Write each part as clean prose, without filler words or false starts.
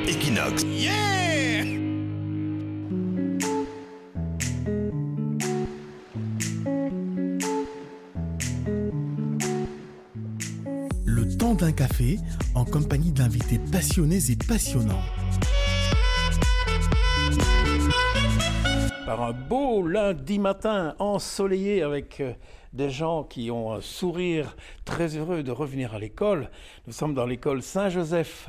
Equinox. Yeah! Le temps d'un café en compagnie d'invités passionnés et passionnants. Par un beau lundi matin ensoleillé avec des gens qui ont un sourire très heureux de revenir à l'école. Nous sommes dans l'école Saint-Joseph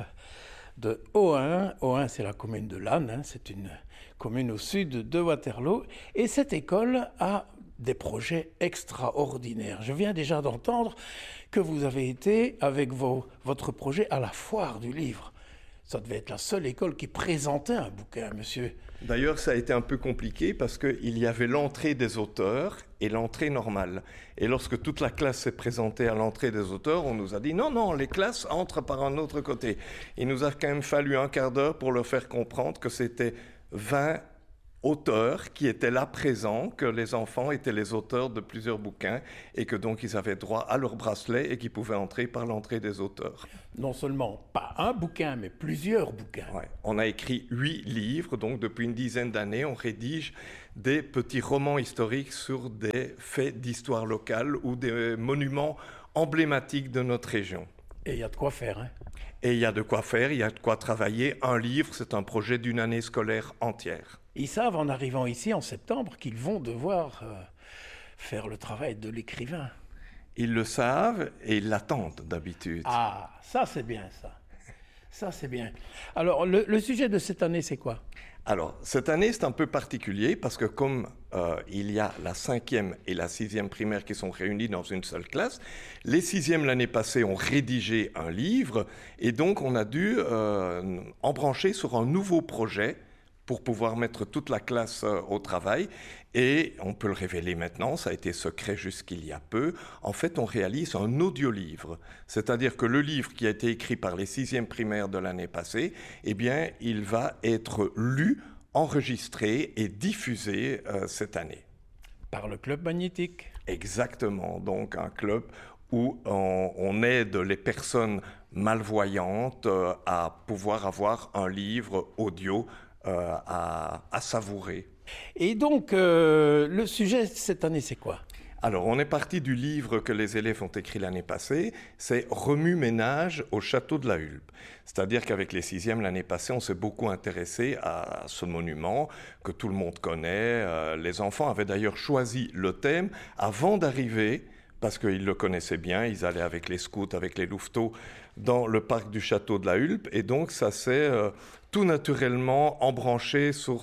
de Ohain. Ohain, c'est la commune de Lannes, c'est une commune au sud de Waterloo. Et cette école a des projets extraordinaires. Je viens déjà d'entendre que vous avez été avec votre projet à la foire du livre. Ça devait être la seule école qui présentait un bouquin, monsieur. D'ailleurs, ça a été un peu compliqué parce qu'il y avait l'entrée des auteurs et l'entrée normale. Et lorsque toute la classe s'est présentée à l'entrée des auteurs, on nous a dit non, les classes entrent par un autre côté. Il nous a quand même fallu un quart d'heure pour leur faire comprendre que c'était 20 auteurs qui étaient là présents, que les enfants étaient les auteurs de plusieurs bouquins et que donc ils avaient droit à leur bracelet et qu'ils pouvaient entrer par l'entrée des auteurs. Non seulement pas un bouquin, mais plusieurs bouquins. Ouais. On a écrit 8 livres, donc depuis une dizaine d'années, on rédige des petits romans historiques sur des faits d'histoire locale ou des monuments emblématiques de notre région. Et il y a de quoi faire, hein? Et il y a de quoi faire, il y a de quoi travailler. Un livre, c'est un projet d'une année scolaire entière. Ils savent, en arrivant ici en septembre, qu'ils vont devoir faire le travail de l'écrivain. Ils le savent et ils l'attendent d'habitude. Ah, ça c'est bien, ça. Ça c'est bien. Alors, le sujet de cette année, c'est quoi? Alors, cette année, c'est un peu particulier parce que comme il y a la 5e et la 6e primaire qui sont réunies dans une seule classe, les 6e l'année passée ont rédigé un livre et donc on a dû embrancher sur un nouveau projet pour pouvoir mettre toute la classe au travail. Et on peut le révéler maintenant, ça a été secret jusqu'il y a peu. En fait, on réalise un audiolivre. C'est-à-dire que le livre qui a été écrit par les 6e primaires de l'année passée, eh bien, il va être lu, enregistré et diffusé cette année. Par le Club Magnétique. Exactement, donc un club où on aide les personnes malvoyantes à pouvoir avoir un livre audio à savourer. Et donc, le sujet cette année, c'est quoi? Alors, on est parti du livre que les élèves ont écrit l'année passée, c'est « Remue-ménage au château de la Hulpe ». C'est-à-dire qu'avec les 6e l'année passée, on s'est beaucoup intéressé à ce monument que tout le monde connaît. Les enfants avaient d'ailleurs choisi le thème avant d'arriver, parce qu'ils le connaissaient bien, ils allaient avec les scouts, avec les louveteaux, dans le parc du château de la Hulpe, et donc ça s'est tout naturellement embranché sur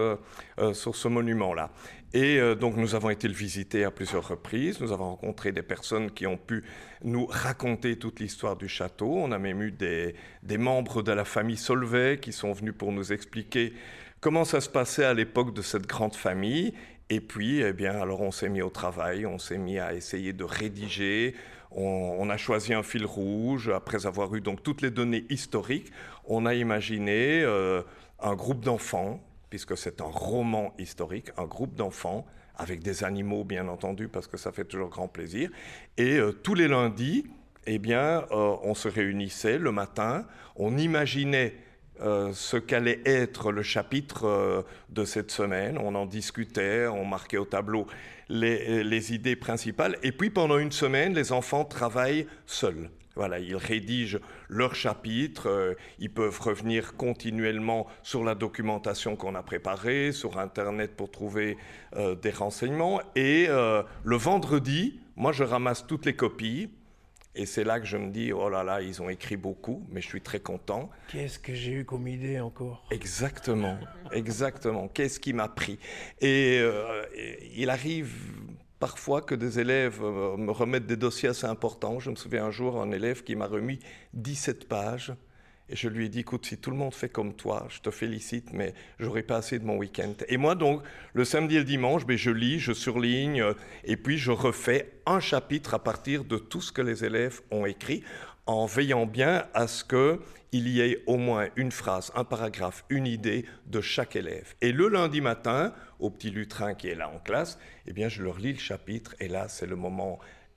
ce monument-là. Et donc nous avons été le visiter à plusieurs reprises, nous avons rencontré des personnes qui ont pu nous raconter toute l'histoire du château, on a même eu des membres de la famille Solvay qui sont venus pour nous expliquer comment ça se passait à l'époque de cette grande famille. Et puis, eh bien, alors on s'est mis au travail, on s'est mis à essayer de rédiger, on a choisi un fil rouge, après avoir eu donc toutes les données historiques, on a imaginé un groupe d'enfants, puisque c'est un roman historique, un groupe d'enfants, avec des animaux bien entendu, parce que ça fait toujours grand plaisir, et tous les lundis, eh bien, on se réunissait le matin, on imaginait ce qu'allait être le chapitre de cette semaine. On en discutait, on marquait au tableau les idées principales. Et puis pendant une semaine, les enfants travaillent seuls. Voilà, ils rédigent leur chapitre, ils peuvent revenir continuellement sur la documentation qu'on a préparée, sur Internet pour trouver des renseignements. Et le vendredi, moi je ramasse toutes les copies. Et c'est là que je me dis, oh là là, ils ont écrit beaucoup, mais je suis très content. Qu'est-ce que j'ai eu comme idée encore? Exactement, exactement. Qu'est-ce qui m'a pris? Et il arrive parfois que des élèves me remettent des dossiers assez importants. Je me souviens un jour, un élève qui m'a remis 17 pages. Et je lui ai dit, écoute, si tout le monde fait comme toi, je te félicite, mais j'aurai pas assez de mon week-end. Et moi, donc, le samedi et le dimanche, je lis, je surligne, et puis je refais un chapitre à partir de tout ce que les élèves ont écrit, en veillant bien à ce qu'il y ait au moins une phrase, un paragraphe, une idée de chaque élève. Et le lundi matin, au petit lutrin qui est là en classe, eh bien, je leur lis le chapitre, et là, c'est le moment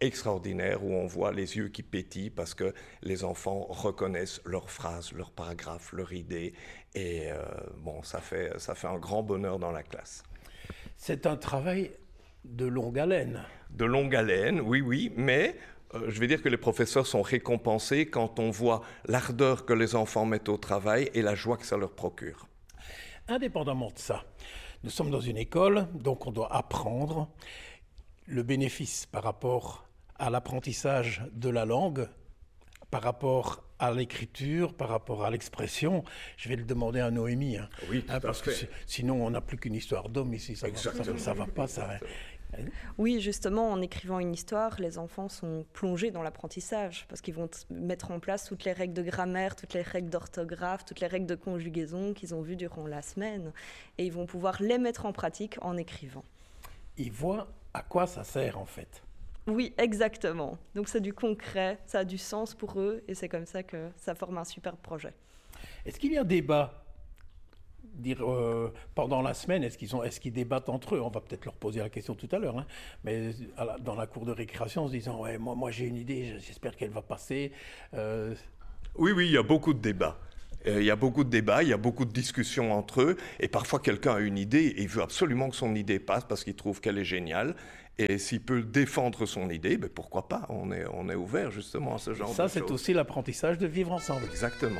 extraordinaire où on voit les yeux qui pétillent parce que les enfants reconnaissent leurs phrases, leurs paragraphes, leurs idées. Et ça fait un grand bonheur dans la classe. C'est un travail de longue haleine. De longue haleine, oui, mais je vais dire que les professeurs sont récompensés quand on voit l'ardeur que les enfants mettent au travail et la joie que ça leur procure. Indépendamment de ça, nous sommes dans une école, donc on doit apprendre. Le bénéfice par rapport à l'apprentissage de la langue, par rapport à l'écriture, par rapport à l'expression, je vais le demander à Noémie. Oui, tout parce à fait. que sinon, on n'a plus qu'une histoire d'homme ici. Ça va pas, ça. Oui, justement, en écrivant une histoire, les enfants sont plongés dans l'apprentissage parce qu'ils vont mettre en place toutes les règles de grammaire, toutes les règles d'orthographe, toutes les règles de conjugaison qu'ils ont vues durant la semaine et ils vont pouvoir les mettre en pratique en écrivant. Ils voient à quoi ça sert en fait. Oui, exactement. Donc c'est du concret, ça a du sens pour eux et c'est comme ça que ça forme un super projet. Est-ce qu'il y a débat pendant la semaine, est-ce qu'ils débattent entre eux? On va peut-être leur poser la question tout à l'heure, mais dans la cour de récréation en se disant ouais, moi j'ai une idée, j'espère qu'elle va passer. Oui, il y a beaucoup de débats. Il y a beaucoup de discussions entre eux, et parfois quelqu'un a une idée et il veut absolument que son idée passe parce qu'il trouve qu'elle est géniale. Et s'il peut défendre son idée, pourquoi pas? On est ouvert justement à ce genre de choses. Ça, c'est aussi l'apprentissage de vivre ensemble. Exactement.